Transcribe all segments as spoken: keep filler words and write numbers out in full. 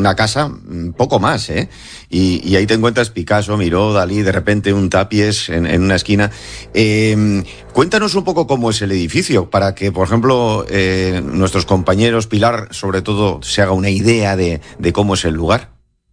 una casa, poco más, ¿eh? Y, y ahí te encuentras Picasso, Miró, Dalí, de repente un tapies en, en una esquina. Eh, cuéntanos un poco cómo es el edificio, para que, por ejemplo, eh, nuestros compañeros, Pilar, sobre todo, se haga una idea de, de cómo es el lugar.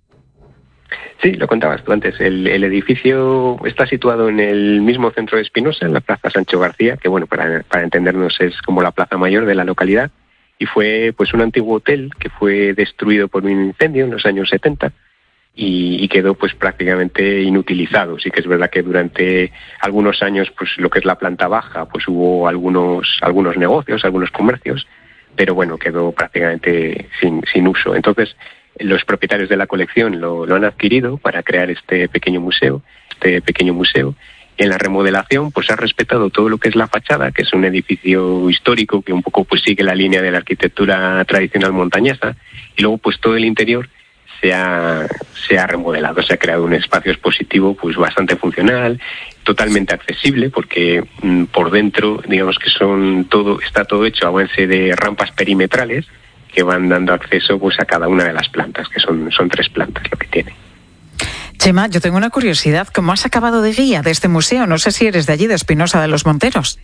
Sí, lo contabas tú antes. El, el edificio está situado en el mismo centro de Espinosa, en la Plaza Sancho García, que bueno, para, para entendernos es como la plaza mayor de la localidad, y fue pues un antiguo hotel que fue destruido por un incendio en los años setenta y, y quedó pues prácticamente inutilizado. Sí que es verdad que durante algunos años pues lo que es la planta baja pues hubo algunos algunos negocios, algunos comercios, pero bueno, quedó prácticamente sin, sin uso. Entonces, los propietarios de la colección lo, lo han adquirido para crear este pequeño museo, este pequeño museo. En la remodelación, pues ha respetado todo lo que es la fachada, que es un edificio histórico que un poco pues sigue la línea de la arquitectura tradicional montañesa, y luego pues todo el interior se ha, se ha remodelado, se ha creado un espacio expositivo pues bastante funcional, totalmente accesible, porque mmm, por dentro, digamos que son todo, está todo hecho a base de rampas perimetrales que van dando acceso pues a cada una de las plantas, que son, son tres plantas lo que tiene. Chema, yo tengo una curiosidad. ¿Cómo has acabado de guía de este museo? No sé si eres de allí, de Espinosa de los Monteros.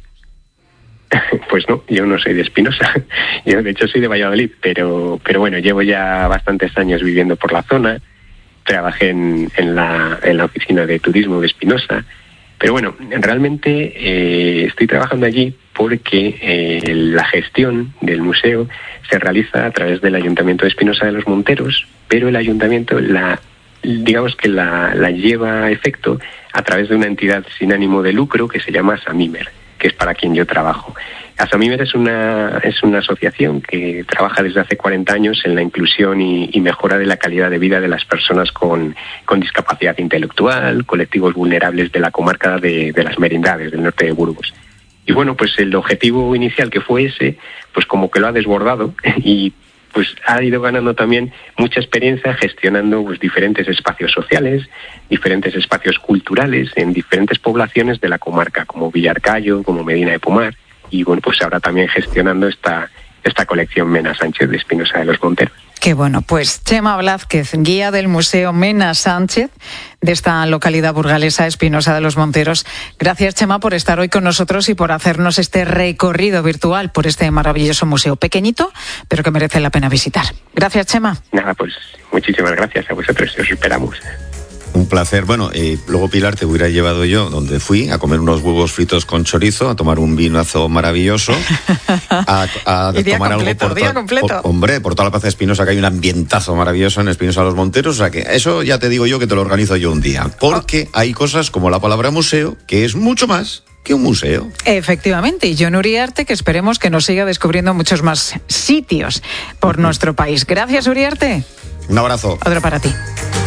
Pues no, yo no soy de Espinosa. Yo de hecho soy de Valladolid, pero, pero bueno, llevo ya bastantes años viviendo por la zona. Trabajé en, en, la, en la oficina de turismo de Espinosa. Pero bueno, realmente eh, estoy trabajando allí porque eh, la gestión del museo se realiza a través del Ayuntamiento de Espinosa de los Monteros, pero el Ayuntamiento la, digamos que la, la lleva a efecto a través de una entidad sin ánimo de lucro que se llama Asamimer, que es para quien yo trabajo. Asamimer es una, es una asociación que trabaja desde hace cuarenta años en la inclusión y, y mejora de la calidad de vida de las personas con, con discapacidad intelectual, colectivos vulnerables de la comarca de, de las Merindades, del norte de Burgos. Y bueno, pues el objetivo inicial que fue ese, pues como que lo ha desbordado y pues ha ido ganando también mucha experiencia gestionando pues diferentes espacios sociales, diferentes espacios culturales en diferentes poblaciones de la comarca, como Villarcayo, como Medina de Pomar, y bueno, pues ahora también gestionando esta, esta colección Mena Sánchez de Espinosa de los Monteros. Qué bueno, pues Chema Blázquez, guía del Museo Mena Sánchez de esta localidad burgalesa, Espinosa de los Monteros. Gracias, Chema, por estar hoy con nosotros y por hacernos este recorrido virtual por este maravilloso museo pequeñito, pero que merece la pena visitar. Gracias, Chema. Nada, pues muchísimas gracias a vosotros, os esperamos. Un placer. Bueno, eh, luego, Pilar, te hubiera llevado yo donde fui a comer unos huevos fritos con chorizo, a tomar un vinazo maravilloso, a, a tomar completo, algo por, día completo. por hombre, por toda la plaza de Espinosa, que hay un ambientazo maravilloso en Espinosa de los Monteros. O sea que eso ya te digo yo que te lo organizo yo un día. Porque hay cosas como la palabra museo, que es mucho más que un museo. Efectivamente, y Jon Uriarte, que esperemos que nos siga descubriendo muchos más sitios por uh-huh. nuestro país. Gracias, Uriarte. Un abrazo. Otro para ti.